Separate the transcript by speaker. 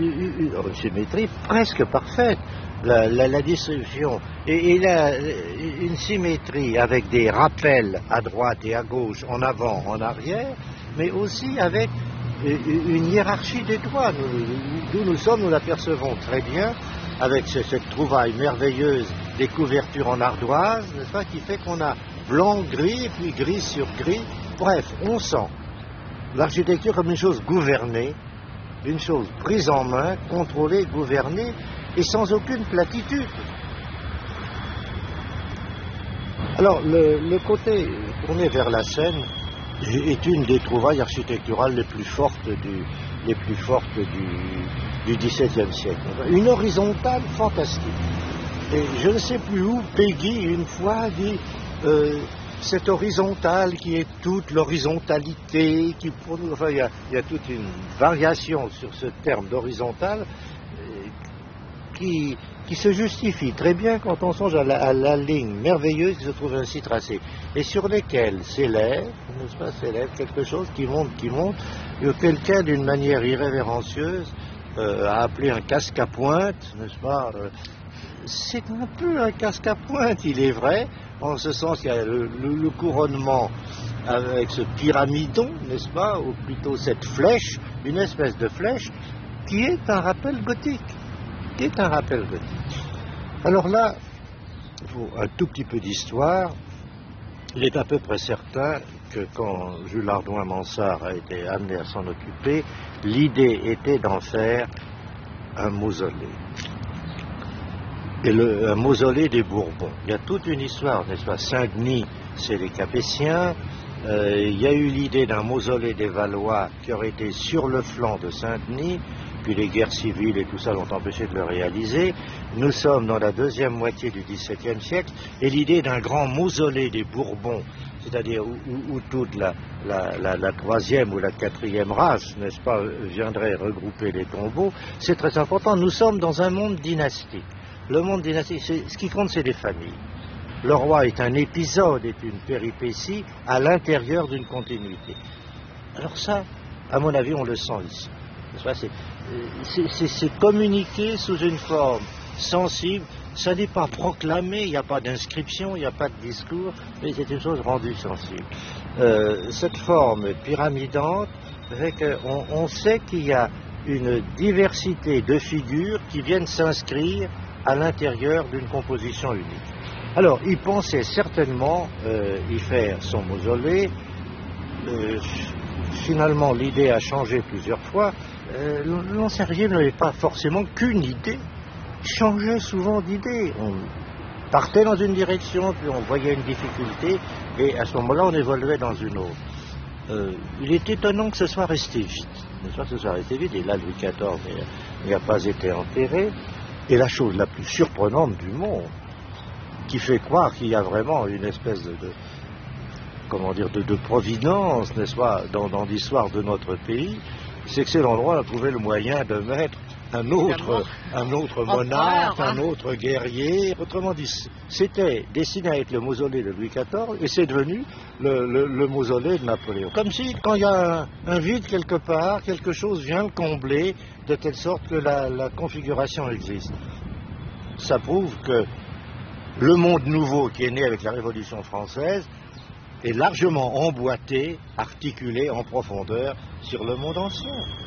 Speaker 1: une symétrie presque parfaite. La distribution et là une symétrie avec des rappels à droite et à gauche, en avant, en arrière, mais aussi avec une hiérarchie des doigts. D'où nous sommes, nous l'apercevons très bien avec cette trouvaille merveilleuse des couvertures en ardoise, n'est-ce pas, qui fait qu'on a blanc, gris, et puis gris sur gris. Bref, on sent l'architecture comme une chose gouvernée, une chose prise en main, contrôlée, gouvernée, et sans aucune platitude. Alors, le côté tourné vers la Seine est une des trouvailles architecturales les plus fortes du XVIIe siècle. Une horizontale fantastique. Et je ne sais plus où, Peggy, une fois, dit cette horizontale qui est toute l'horizontalité, qui pour nous, enfin, il y a toute une variation sur ce terme d'horizontale qui se justifie très bien quand on songe à la ligne merveilleuse qui se trouve ainsi tracée, et sur lesquelles s'élève, n'est-ce pas, s'élève quelque chose qui monte, que quelqu'un d'une manière irrévérencieuse a appelé un casque à pointe, n'est-ce pas. C'est un peu un casque à pointe, il est vrai, en ce sens qu'il y a le couronnement avec ce pyramidon, n'est-ce pas, ou plutôt cette flèche, une espèce de flèche, qui est un rappel gothique. Alors là, pour un tout petit peu d'histoire, il est à peu près certain que quand Jules Hardouin-Mansart a été amené à s'en occuper, l'idée était d'en faire un mausolée. Et un mausolée des Bourbons. Il y a toute une histoire, n'est-ce pas? Saint-Denis, c'est les Capétiens. Il y a eu l'idée d'un mausolée des Valois qui aurait été sur le flanc de Saint-Denis, puis les guerres civiles et tout ça l'ont empêché de le réaliser. Nous sommes dans la deuxième moitié du XVIIe siècle, et l'idée d'un grand mausolée des Bourbons, c'est-à-dire où toute la troisième ou la quatrième race, n'est-ce pas, viendrait regrouper les tombeaux, c'est très important. Nous sommes dans un monde dynastique. Le monde dynastique, ce qui compte, c'est les familles. Le roi est un épisode, est une péripétie à l'intérieur d'une continuité. Alors ça, à mon avis, on le sent ici. C'est communiqué sous une forme sensible. Ça n'est pas proclamé, il n'y a pas d'inscription, il n'y a pas de discours, mais c'est une chose rendue sensible. Cette forme pyramidante fait qu'on sait qu'il y a une diversité de figures qui viennent s'inscrire à l'intérieur d'une composition unique. Alors, il pensait certainement y faire son mausolée. Finalement, l'idée a changé plusieurs fois. L'ancien régime n'avait pas forcément qu'une idée. Il changeait souvent d'idée. On partait dans une direction, puis on voyait une difficulté, et à ce moment-là, on évoluait dans une autre. Il est étonnant que ce soit resté vite. Et là, Louis XIV n'a pas été enterré. Et la chose la plus surprenante du monde, qui fait croire qu'il y a vraiment une espèce de providence, n'est-ce pas, dans l'histoire de notre pays, c'est que c'est l'endroit où on a trouvé le moyen de mettre un autre monarque, un autre guerrier. Autrement dit, c'était destiné à être le mausolée de Louis XIV, et c'est devenu le mausolée de Napoléon. Comme si, quand il y a un vide quelque part, quelque chose vient le combler, de telle sorte que la configuration existe. Ça prouve que le monde nouveau qui est né avec la Révolution française est largement emboîté, articulé en profondeur sur le monde ancien.